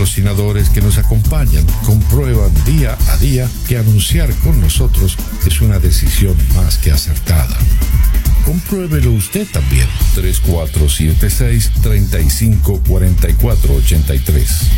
patrocinadores que nos acompañan comprueban día a día que anunciar con nosotros es una decisión más que acertada. Compruébelo usted también. 3476-354483